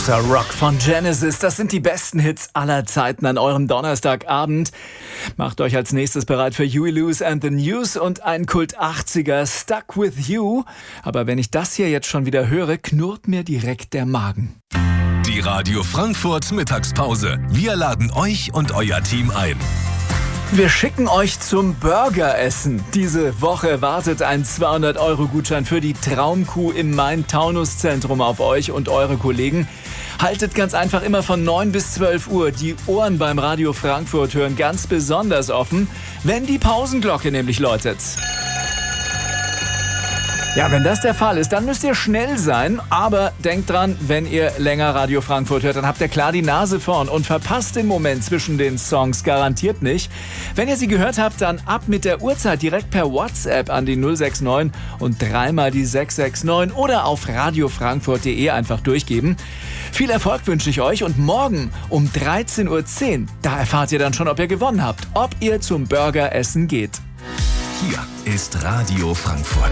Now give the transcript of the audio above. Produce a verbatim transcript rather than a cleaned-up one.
Großer Rock von Genesis, das sind die besten Hits aller Zeiten an eurem Donnerstagabend. Macht euch als nächstes bereit für Huey Lewis and the News und ein Kult achtziger, Stuck With You. Aber wenn ich das hier jetzt schon wieder höre, knurrt mir direkt der Magen. Die Radio Frankfurt Mittagspause. Wir laden euch und euer Team ein. Wir schicken euch zum Burgeressen. Diese Woche wartet ein zweihundert Euro Gutschein für die Traumkuh im Main-Taunus-Zentrum auf euch und eure Kollegen. Haltet ganz einfach immer von neun bis zwölf Uhr die Ohren beim Radio Frankfurt hören ganz besonders offen, wenn die Pausenglocke nämlich läutet. Ja, wenn das der Fall ist, dann müsst ihr schnell sein. Aber denkt dran, wenn ihr länger Radio Frankfurt hört, dann habt ihr klar die Nase vorn und verpasst den Moment zwischen den Songs garantiert nicht. Wenn ihr sie gehört habt, dann ab mit der Uhrzeit direkt per WhatsApp an die null sechs neun und dreimal die sechs sechs neun oder auf radiofrankfurt punkt de einfach durchgeben. Viel Erfolg wünsche ich euch und morgen um dreizehn Uhr zehn, da erfahrt ihr dann schon, ob ihr gewonnen habt, ob ihr zum Burgeressen geht. Hier ist Radio Frankfurt.